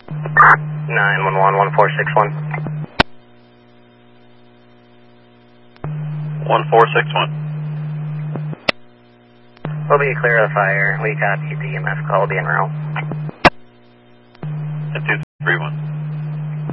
911 1461. 1461. We'll be clear of fire. We copy the EMS call being route. 231.